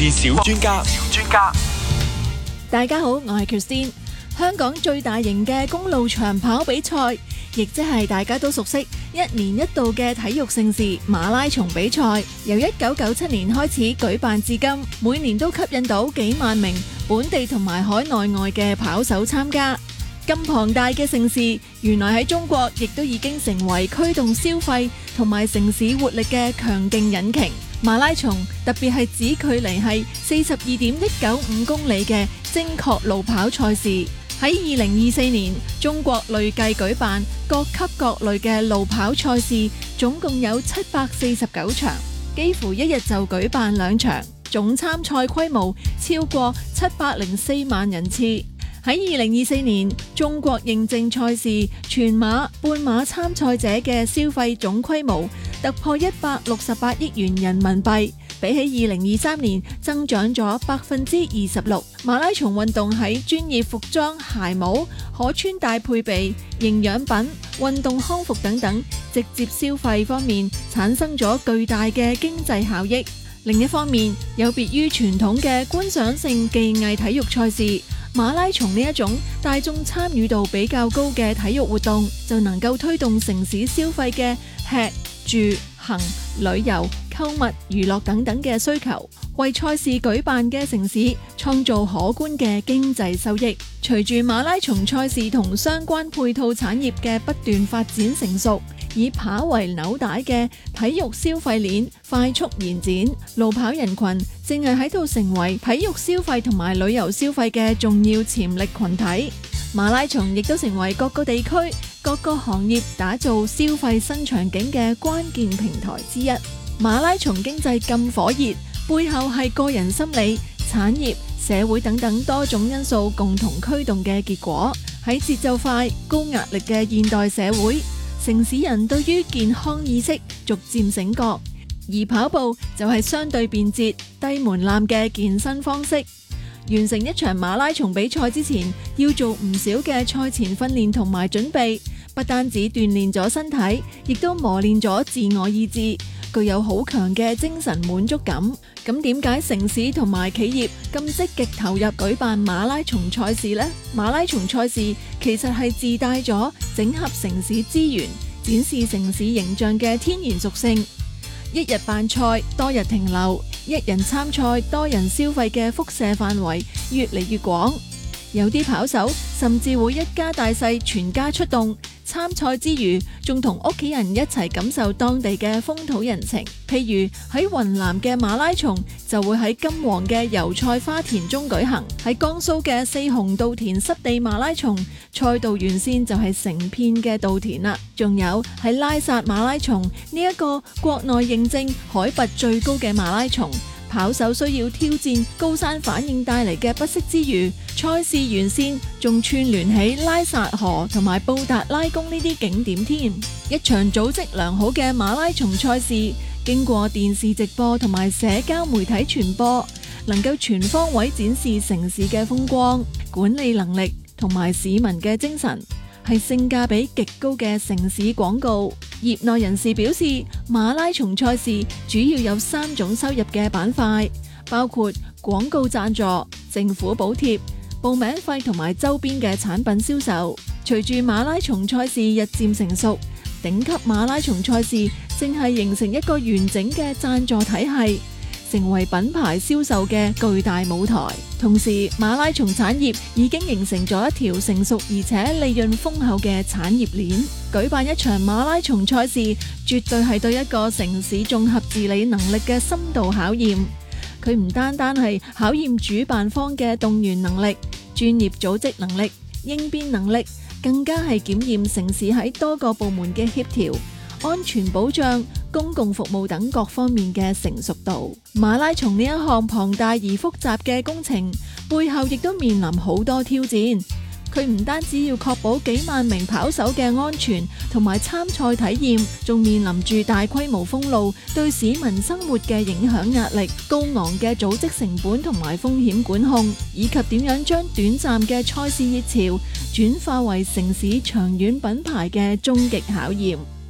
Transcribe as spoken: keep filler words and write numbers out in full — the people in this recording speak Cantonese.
事小專家，小專家。 大家好，我係 Christine。香港最大型嘅公路長跑比賽，亦即係大家都熟悉一年一度嘅體育盛事馬拉松比賽，由一九九七年開始舉辦至今，每年都吸引到幾萬名本地同埋海內外嘅跑手參加。咁龐大嘅盛事，原來喺中國亦都已經成為驅動消費同埋城市活力嘅強勁引擎。馬拉松特別係指距離係四十二點一九五公里嘅精確路跑賽事，喺二零二四年中國累計舉辦各級各類嘅路跑賽事，總共有七百四十九場，幾乎一日就舉辦兩場，總參賽規模超過七百零四萬人次。喺二零二四年，中國認證賽事全馬、半馬參賽者嘅消費總規模突破一百六十八億元人民幣，比起二零二三年增長咗百分之二十六。馬拉松運動喺專業服裝、鞋帽、可穿戴配備、營養品、運動康復等等直接消費方面產生咗巨大嘅經濟效益。另一方面，有別於傳統嘅觀賞性技藝體育賽事，馬拉松呢一種大眾參與度比較高嘅體育活動，就能夠推動城市消費嘅吃住行、旅遊、購物、娛樂等等嘅需求，為賽事舉辦嘅城市創造可觀嘅經濟收益。隨住馬拉松賽事同相關配套產業嘅不斷發展成熟，以跑為紐帶嘅體育消費鏈快速延展，路跑人群正係喺度成為體育消費同埋旅遊消費嘅重要潛力群體。馬拉松亦都成為各個地區、各個行業打造消費新場景嘅關鍵平台之一。馬拉松經濟咁火熱，背後係個人心理、產業、社會等等多種因素共同驅動嘅結果。喺節奏快、高壓力嘅現代社會，城市人對於健康意識逐漸醒覺，而跑步就係相對便捷、低門檻嘅健身方式。完成一場馬拉松比賽之前，要做唔少嘅賽前訓練同埋準備，不單止鍛煉咗身體，亦都磨練咗自我意志，具有好強嘅精神滿足感。咁點解城市同埋企業咁積極投入舉辦馬拉松賽事呢？馬拉松賽事其實係自帶咗整合城市資源、展示城市形象嘅天然屬性。一日辦賽，多日停留；一人參賽，多人消費嘅輻射範圍越嚟越廣。有啲跑手甚至會一家大細全家出動，參賽之餘仲同屋企人一齊感受當地嘅風土人情。譬如喺雲南嘅馬拉松就會喺金黃嘅油菜花田中舉行，喺江蘇嘅四雄稻田濕地馬拉松，賽道沿線就係成片嘅稻田啦。仲有喺拉薩馬拉松呢一個國內認證海拔最高嘅馬拉松，跑手需要挑戰高山反應帶嚟嘅不適之餘，賽事沿線仲串聯起拉薩河同埋布達拉宮呢啲景點添。一場組織良好嘅馬拉松賽事，經過電視直播同埋社交媒體傳播，能夠全方位展示城市嘅風光、管理能力同埋市民嘅精神，係性價比極高嘅城市廣告。業內人士表示，馬拉松賽事主要有三種收入嘅板塊，包括廣告贊助、政府補貼、報名費同埋周邊嘅產品銷售。隨住馬拉松賽事日漸成熟，頂級馬拉松賽事正係形成一個完整嘅贊助體系，成為品牌銷售嘅巨大舞台。同時，馬拉松產業已經形成咗一條成熟而且利潤豐厚嘅產業鏈。舉辦一場馬拉松賽事，絕對係對一個城市綜合治理能力嘅深度考驗。佢唔單單係考驗主辦方嘅動員能力、專業組織能力、應變能力，更加係檢驗城市喺多個部門嘅協調、安全保障、公共服務等各方面嘅成熟度。馬拉松呢一項龐大而複雜嘅工程，背後亦都面臨好多挑戰。佢唔單止要確保幾萬名跑手嘅安全同埋參賽體驗，仲面臨住大規模封路對市民生活嘅影響壓力、高昂嘅組織成本同埋風險管控，以及點樣將短暫嘅賽事熱潮轉化為城市長遠品牌嘅終極考驗。